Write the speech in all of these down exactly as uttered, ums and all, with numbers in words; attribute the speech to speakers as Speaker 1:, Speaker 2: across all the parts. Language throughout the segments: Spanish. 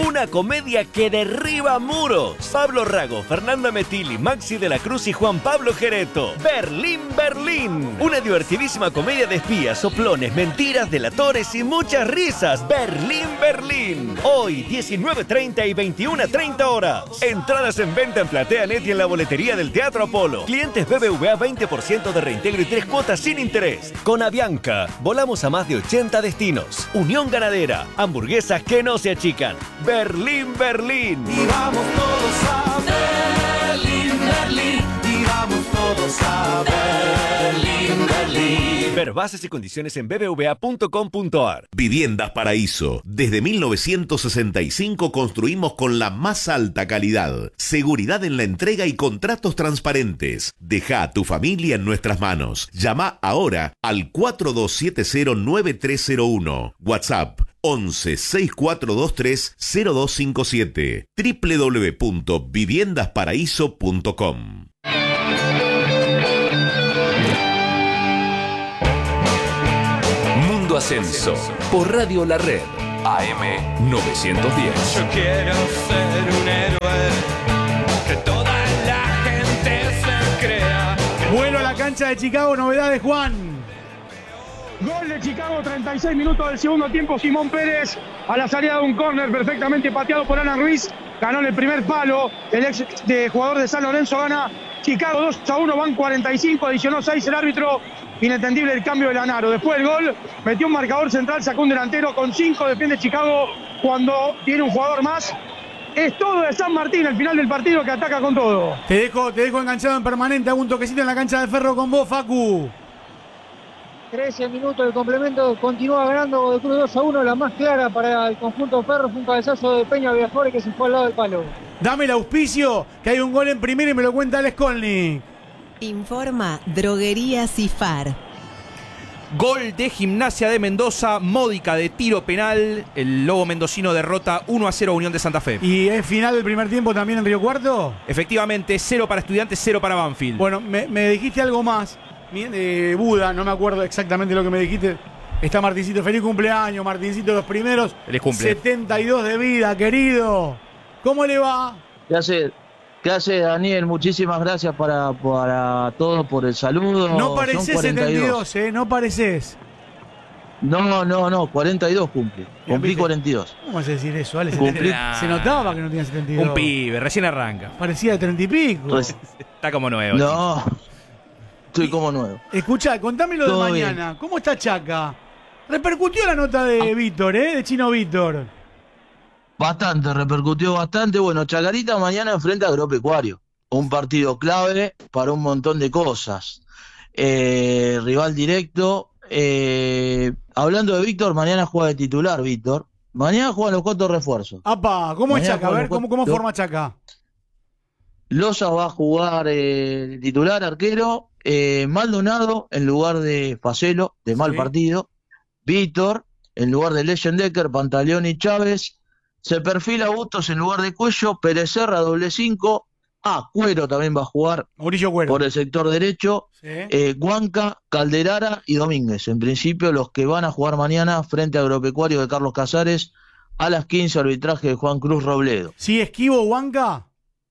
Speaker 1: Una comedia que derriba muros. Pablo Rago, Fernanda Metilli, Maxi de la Cruz y Juan Pablo Gereto. Berlín, Berlín. Una divertidísima comedia de espías, soplones, mentiras, delatores y muchas risas. Berlín, Berlín. Hoy, diecinueve treinta y veintiuna treinta horas. Entradas en venta en PlateaNet y en la boletería del Teatro Apolo. Clientes B B V A veinte por ciento de reintegro y tres cuotas sin interés. Con Avianca, volamos a más de ochenta destinos. Unión Ganadera, hamburguesas que no se achican. Berlín, Berlín.
Speaker 2: Y vamos todos a Berlín, Berlín. Y vamos todos a Berlín, Berlín.
Speaker 1: Ver bases y condiciones en b b v a punto com punto a r.
Speaker 3: Viviendas Paraíso. Desde mil novecientos sesenta y cinco construimos con la más alta calidad, seguridad en la entrega y contratos transparentes. Deja a tu familia en nuestras manos. Llama ahora al cuatro dos siete cero nueve tres cero uno. WhatsApp once sesenta y cuatro veintitrés cero dos cincuenta y siete. doble u doble u doble u punto viviendas paraíso punto com.
Speaker 4: Mundo Ascenso por Radio La Red A M novecientos diez.
Speaker 2: Yo quiero ser un héroe, que toda la gente se crea.
Speaker 5: Vuelo a la cancha de Chicago, novedades, Juan.
Speaker 6: Gol de Chicago, treinta y seis minutos del segundo tiempo. Simón Pérez a la salida de un córner perfectamente pateado por Alan Ruiz. Ganó en el primer palo. El ex de jugador de San Lorenzo gana Chicago dos a uno. Van cuarenta y cinco, adicionó seis el árbitro. Inentendible el cambio de Lanaro. Después del gol, metió un marcador central, sacó un delantero con cinco. Defiende Chicago cuando tiene un jugador más. Es todo de San Martín, el final del partido, que ataca con todo.
Speaker 5: Te dejo, te dejo enganchado en permanente. Hago un toquecito en la cancha de Ferro con vos, Facu.
Speaker 7: trece minutos de complemento, continúa ganando de Cruz dos a uno, la más clara para el conjunto Ferro, fue un cabezazo de Peña Villaflores que se fue al lado del palo.
Speaker 5: Dame el auspicio, que hay un gol en primera y me lo cuenta Alex Kolnik.
Speaker 8: Informa Droguería Cifar.
Speaker 9: Gol de Gimnasia de Mendoza, módica de tiro penal. El Lobo mendocino derrota uno a cero a Unión de Santa Fe.
Speaker 5: ¿Y es final del primer tiempo también en Río Cuarto?
Speaker 9: Efectivamente, cero para Estudiantes, cero para Banfield.
Speaker 5: Bueno, me, me dijiste algo más. Eh, Buda, no me acuerdo exactamente lo que me dijiste. Está Martincito, feliz cumpleaños, Martincito, los primeros
Speaker 9: feliz cumple.
Speaker 5: setenta y dos de vida, querido. ¿Cómo le va?
Speaker 10: ¿Qué hace, qué hace Daniel? Muchísimas gracias para, para todos por el saludo.
Speaker 5: No pareces setenta y dos, ¿eh? No pareces.
Speaker 10: No, no, no, cuarenta y dos cumple. Cumplí cuarenta y dos.
Speaker 5: ¿Cómo vas a decir eso, Ale?
Speaker 10: Cumplí...
Speaker 5: Se notaba que no tenía setenta y dos.
Speaker 9: Un pibe, recién arranca.
Speaker 5: Parecía de treinta y pico.
Speaker 10: Pues,
Speaker 9: está como nuevo.
Speaker 10: No. Estoy como nuevo.
Speaker 5: Escuchá, contame lo de mañana. Bien. ¿Cómo está Chaca? Repercutió la nota de ah. Víctor, ¿eh? De Chino Víctor.
Speaker 10: Bastante, repercutió bastante. Bueno, Chacarita mañana enfrenta a Agropecuario. Un partido clave para un montón de cosas. Eh, rival directo. Eh, hablando de Víctor, mañana juega de titular, Víctor. Mañana juegan los cuatro refuerzos.
Speaker 5: Apa, ¿cómo mañana es Chaca? A ver, ¿cómo, cómo forma Chaca?
Speaker 10: Loza va a jugar eh, titular, arquero. Eh, Maldonado en lugar de Facelo, de mal sí. partido. Víctor en lugar de Leyendecker, Pantaleón y Chávez. Se perfila Bustos en lugar de Cuello. Pérez Serra, doble cinco. Ah, Cuero también va a jugar
Speaker 5: Mauricio Cuero
Speaker 10: por el sector derecho.
Speaker 5: Sí.
Speaker 10: Eh, Huanca, Calderara y Domínguez. En principio, los que van a jugar mañana frente a Agropecuario de Carlos Casares a las quince, arbitraje de Juan Cruz Robledo.
Speaker 5: ¿Sí esquivo Huanca?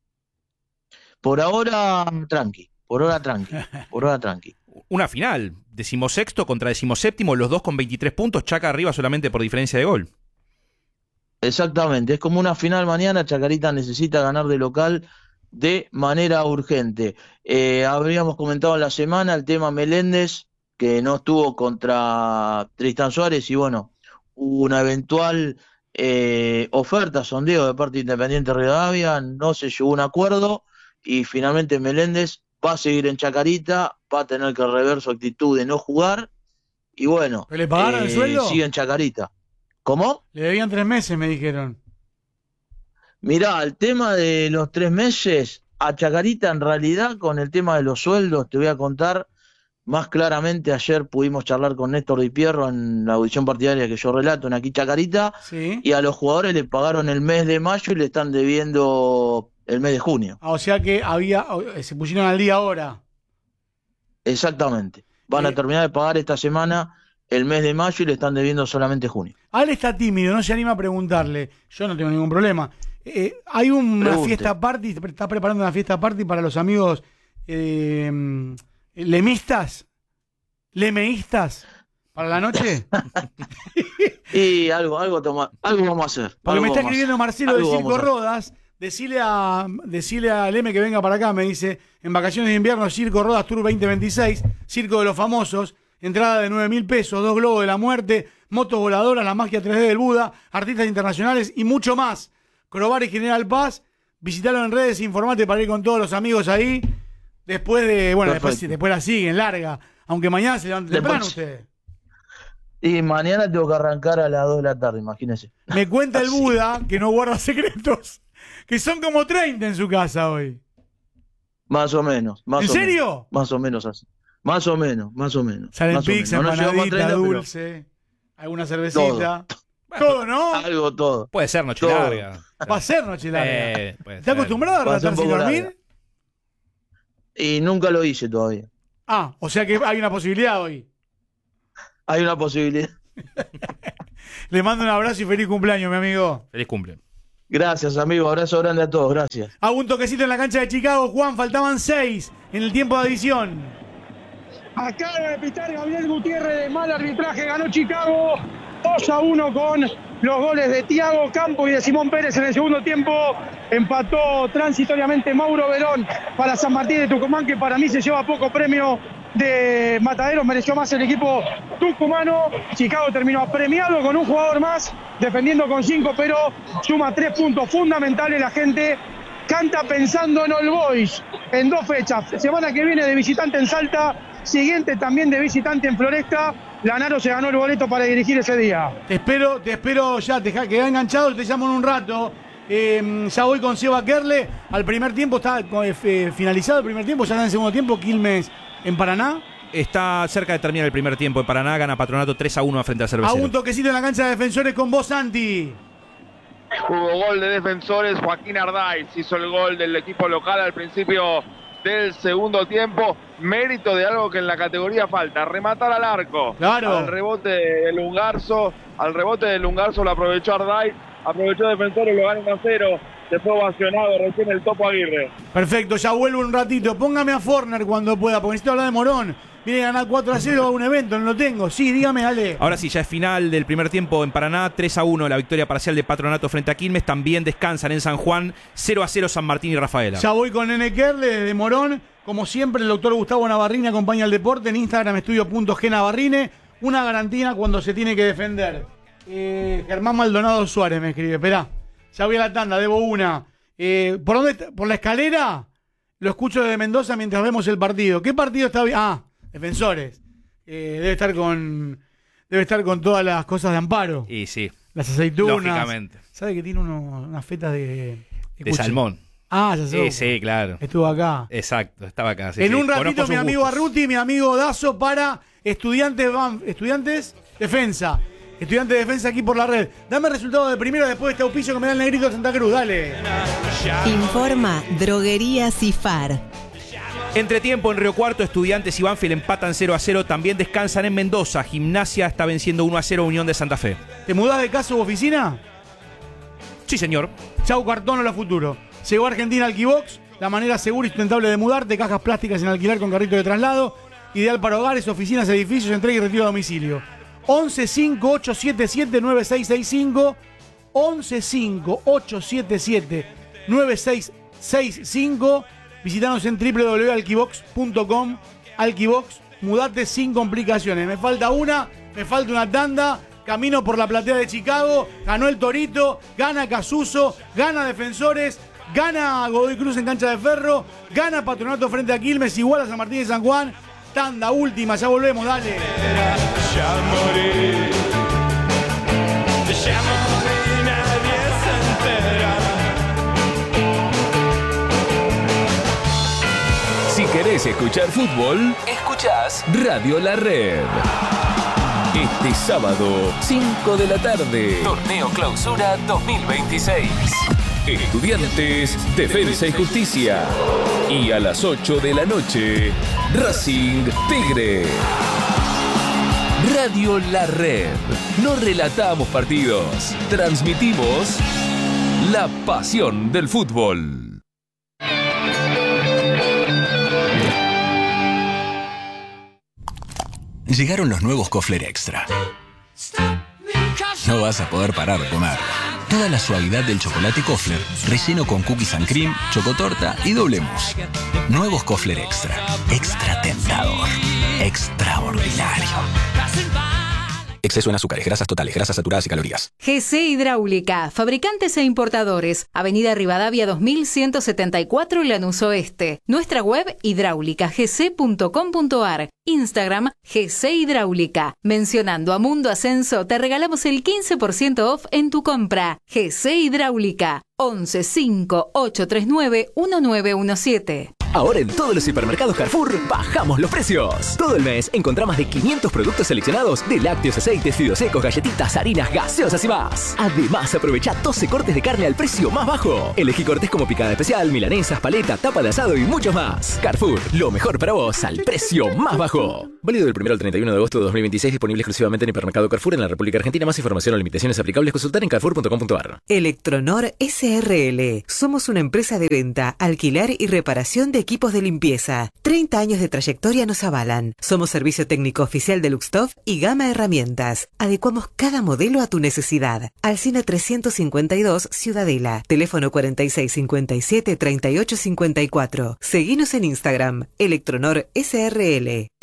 Speaker 10: Por ahora, tranqui. Por ahora tranqui, por ahora tranqui.
Speaker 9: Una final, decimosexto contra decimoséptimo, los dos con veintitrés puntos, Chaca arriba solamente por diferencia de gol.
Speaker 10: Exactamente, es como una final mañana, Chacarita necesita ganar de local de manera urgente. Eh, habríamos comentado en la semana el tema Meléndez, que no estuvo contra Tristán Suárez, y bueno, hubo una eventual eh, oferta, sondeo de parte de Independiente Rivadavia, no se llegó a un acuerdo, y finalmente Meléndez va a seguir en Chacarita, va a tener que rever su actitud de no jugar, y bueno,
Speaker 5: ¿le pagaron eh, el sueldo?
Speaker 10: Sigue en Chacarita. ¿Cómo?
Speaker 5: Le debían tres meses, me dijeron.
Speaker 10: Mirá, el tema de los tres meses, a Chacarita en realidad, con el tema de los sueldos, te voy a contar más claramente. Ayer pudimos charlar con Néstor Di Pierro en la audición partidaria que yo relato en Aquí Chacarita,
Speaker 5: ¿sí?
Speaker 10: Y a los jugadores le pagaron el mes de mayo y le están debiendo el mes de junio.
Speaker 5: Ah, o sea que había se pusieron al día ahora.
Speaker 10: Exactamente. Van eh. a terminar de pagar esta semana el mes de mayo y le están debiendo solamente junio.
Speaker 5: Ale está tímido, no se anima a preguntarle. Yo no tengo ningún problema. Eh, hay una
Speaker 10: Pregunte.
Speaker 5: fiesta party, está preparando una fiesta party para los amigos eh, lemistas, lemeístas, para la noche.
Speaker 10: Y algo, algo, toma, algo vamos a hacer.
Speaker 5: Porque
Speaker 10: algo
Speaker 5: me está
Speaker 10: vamos a
Speaker 5: escribiendo
Speaker 10: hacer.
Speaker 5: Marcelo de
Speaker 10: Algo
Speaker 5: Circo
Speaker 10: vamos a hacer.
Speaker 5: Rodas. Decile a, decile a Leme que venga para acá, me dice, en vacaciones de invierno, Circo Rodas Tour veinte veintiséis, Circo de los Famosos, entrada de nueve mil pesos, dos globos de la muerte, motos voladoras, la magia tres D del Buda, artistas internacionales y mucho más. Crobar y General Paz, visitalo en redes, informate para ir con todos los amigos ahí. Después de, bueno, después, después la siguen, larga. Aunque mañana se levanten temprano ustedes.
Speaker 10: Y mañana tengo que arrancar a las dos de la tarde, imagínense.
Speaker 5: Me cuenta el Buda que no guarda secretos, que son como treinta en su casa hoy.
Speaker 10: Más o menos. Más
Speaker 5: ¿En
Speaker 10: o
Speaker 5: serio?
Speaker 10: Menos, más o menos así. Más o menos, más o menos.
Speaker 5: Salen
Speaker 10: más o
Speaker 5: pizza,
Speaker 10: menos. No nos llevamos a
Speaker 5: empanadita,
Speaker 10: treinta, pero
Speaker 5: dulce, alguna cervecita. Todo, todo ¿no?
Speaker 10: Algo, todo.
Speaker 9: Puede ser noche
Speaker 10: Todo.
Speaker 9: larga.
Speaker 5: Va a ser noche larga.
Speaker 9: Eh, puede
Speaker 5: ¿Está
Speaker 9: ser.
Speaker 5: acostumbrado a
Speaker 10: Va a ser
Speaker 5: relatar
Speaker 10: un
Speaker 5: sin
Speaker 10: poco
Speaker 5: dormir?
Speaker 10: larga. Y nunca lo hice todavía.
Speaker 5: Ah, o sea que hay una posibilidad hoy.
Speaker 10: Hay una posibilidad.
Speaker 5: Le mando un abrazo y feliz cumpleaños, mi amigo.
Speaker 9: Feliz cumple.
Speaker 10: Gracias, amigo. Abrazo grande a todos. Gracias.
Speaker 5: Hago un toquecito en la cancha de Chicago, Juan. Faltaban seis en el tiempo de adición.
Speaker 6: Acaba de pitar Gabriel Gutiérrez de mal arbitraje, ganó Chicago dos a uno con los goles de Thiago Campos y de Simón Pérez en el segundo tiempo. Empató transitoriamente Mauro Verón para San Martín de Tucumán, que para mí se lleva poco premio de Mataderos, mereció más el equipo tucumano. Chicago terminó premiado con un jugador más, defendiendo con cinco, pero suma tres puntos fundamentales. La gente canta pensando en All Boys en dos fechas. Semana que viene de visitante en Salta, siguiente también de visitante en Floresta. Lanaro se ganó el boleto para dirigir ese día.
Speaker 5: Te espero, te espero ya, te quedé enganchado, te llamo en un rato. Eh, ya voy con Seba Kerle. Al primer tiempo está eh, finalizado el primer tiempo, ya está en el segundo tiempo. Quilmes en Paraná.
Speaker 9: Está cerca de terminar el primer tiempo de Paraná, gana Patronato tres a uno frente al Cervecero.
Speaker 5: Hago un toquecito en la cancha de Defensores con vos, Santi.
Speaker 11: Hubo gol de Defensores, Joaquín Ardáiz hizo el gol del equipo local al principio del segundo tiempo. Mérito de algo que en la categoría falta, rematar al arco.
Speaker 5: Claro.
Speaker 11: Al rebote de Lungarzo, al rebote de Lungarzo lo aprovechó Ardáiz, aprovechó Defensores, lo gana uno a cero. Se fue ovacionado recién el Topo Aguirre.
Speaker 5: Perfecto, ya vuelvo un ratito. Póngame a Forner cuando pueda, porque necesito hablar de Morón. Viene a ganar cuatro a cero a un evento, no lo tengo. Sí, dígame, dale.
Speaker 9: Ahora sí, ya es final del primer tiempo en Paraná, tres a uno la victoria parcial de Patronato frente a Quilmes. También descansan en San Juan, cero a cero San Martín y Rafaela.
Speaker 5: Ya voy con Nene Kerle desde Morón. Como siempre, el doctor Gustavo Navarrine acompaña al deporte en Instagram, estudio.gnavarrine. Una garantía cuando se tiene que defender. Eh, Germán Maldonado Suárez me escribe. Esperá, ya voy a la tanda, debo una. Eh, ¿Por dónde está? ¿Por la escalera? Lo escucho desde Mendoza mientras vemos el partido. ¿Qué partido está bien? Ah, Defensores. Eh, debe estar con debe estar con todas las cosas de amparo.
Speaker 9: Y sí.
Speaker 5: Las aceitunas.
Speaker 9: Lógicamente.
Speaker 5: ¿Sabe que tiene uno, unas fetas de...
Speaker 9: De salmón.
Speaker 5: Ah, ya sé.
Speaker 9: Sí, sí, claro.
Speaker 5: Estuvo acá.
Speaker 9: Exacto, estaba acá. Sí,
Speaker 5: en
Speaker 9: sí.
Speaker 5: un ratito
Speaker 9: Conozco
Speaker 5: mi
Speaker 9: sus
Speaker 5: amigo
Speaker 9: gustos.
Speaker 5: Arruti y mi amigo Dazo para Estudiantes Ban- Estudiantes Defensa. Estudiantes de Defensa aquí por la red. Dame el resultado de primero después de este auspicio que me da el negrito de Santa Cruz. Dale.
Speaker 8: Informa Droguería Cifar.
Speaker 9: Entretiempo en Río Cuarto, Estudiantes y Banfield empatan cero a cero. También descansan en Mendoza. Gimnasia está venciendo uno a cero Unión de Santa Fe.
Speaker 5: ¿Te mudás de casa u oficina?
Speaker 9: Sí, señor.
Speaker 5: Chau Cartón, hola futuro. Llegó a Argentina Alquibox, la manera segura y sustentable de mudarte. Cajas plásticas en alquiler con carrito de traslado. Ideal para hogares, oficinas, edificios, entrega y retiro a domicilio. once cinco ocho siete siete nueve seis seis cinco. once cinco ocho siete siete nueve seis seis cinco. Visitanos en doble u doble u doble u punto alquibox punto com. Alquibox, mudate sin complicaciones. Me falta una, me falta una tanda. Camino por la platea de Chicago. Ganó el Torito, gana Casuso, gana Defensores, gana Godoy Cruz en cancha de Ferro, gana Patronato frente a Quilmes, igual a San Martín de San Juan. Tanda última, ya volvemos, dale.
Speaker 2: Ya morí, ya morí, nadie se entera.
Speaker 4: Si querés escuchar fútbol, escuchás Radio La Red. Este sábado, cinco de la tarde. Torneo Clausura dos mil veintiséis. Estudiantes, Defensa y Justicia. Y a las ocho de la noche, Racing Tigre. Radio La Red. No relatamos partidos, transmitimos la pasión del fútbol.
Speaker 12: Llegaron los nuevos Kofler Extra. No vas a poder parar de comer. Toda la suavidad del chocolate Kofler, relleno con cookies and cream, chocotorta y doble mousse. Nuevos Kofler Extra. Extra tentador. Extraordinario. Exceso en azúcares, grasas totales, grasas saturadas y calorías.
Speaker 13: G C Hidráulica, fabricantes e importadores. Avenida Rivadavia dos mil ciento setenta y cuatro, Lanús Oeste. Nuestra web hidráulica g c punto com punto a r. Instagram G C Hidráulica. Mencionando a Mundo Ascenso, te regalamos el quince por ciento off en tu compra. G C Hidráulica. once cinco ocho tres nueve uno nueve uno siete.
Speaker 14: Ahora en todos los hipermercados Carrefour bajamos los precios. Todo el mes encontrá más de quinientos productos seleccionados de lácteos, aceites, fideos secos, galletitas, harinas, gaseosas y más. Además, aprovecha doce cortes de carne al precio más bajo. Elegí cortes como picada especial, milanesas, paleta, tapa de asado y mucho más. Carrefour, lo mejor para vos al precio más bajo. Válido del primero al treinta y uno de agosto de dos mil veintiséis, disponible exclusivamente en hipermercado Carrefour en la República Argentina. Más información o limitaciones aplicables, consultar en carrefour punto com punto a r.
Speaker 8: Electronor S R L. Somos una empresa de venta, alquiler y reparación de equipos de limpieza. treinta años de trayectoria nos avalan. Somos servicio técnico oficial de Luxtoff y Gama Herramientas. Adecuamos cada modelo a tu necesidad. Alsina trescientos cincuenta y dos, Ciudadela. Teléfono cuarenta y seis cincuenta y siete treinta y ocho cincuenta y cuatro. Seguinos en Instagram, Electronor S R L.